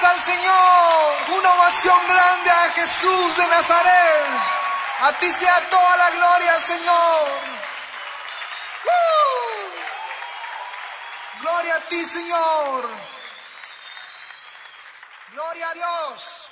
al Señor. Una ovación grande a Jesús de Nazaret. A ti sea toda la gloria, Señor. Gloria a ti, Señor. Gloria a Dios.